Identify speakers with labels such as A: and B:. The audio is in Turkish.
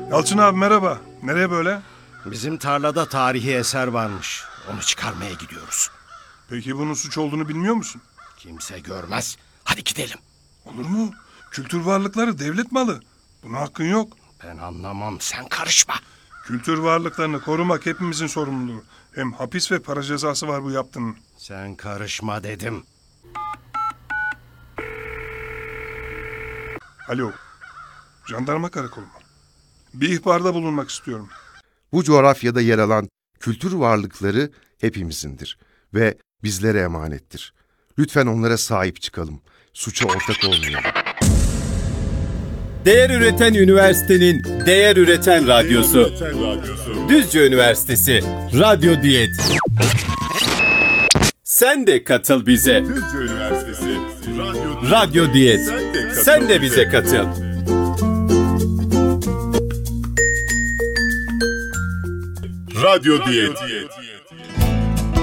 A: Yalçın abi merhaba. Nereye böyle?
B: Bizim tarlada tarihi eser varmış. Onu çıkarmaya gidiyoruz.
A: Peki bunun suç olduğunu bilmiyor musun?
B: Kimse görmez. Hadi gidelim.
A: Olur mu? Kültür varlıkları devlet malı. Buna hakkın yok.
B: Ben anlamam, sen karışma.
A: Kültür varlıklarını korumak hepimizin sorumluluğu. Hem hapis ve para cezası var bu yaptığının.
B: Sen karışma dedim.
A: Alo. Jandarma karakolu mu? Bir ihbarda bulunmak istiyorum.
C: Bu coğrafyada yer alan kültür varlıkları hepimizindir ve bizlere emanettir. Lütfen onlara sahip çıkalım. Suça ortak olmayalım.
D: Değer üreten üniversitenin değer üreten radyosu. Düzce Üniversitesi Radyo Diyet. Sen de katıl bize.
E: Düzce Üniversitesi
D: Radyo Diyet. Sen de bize katıl.
E: Radyo Diyet.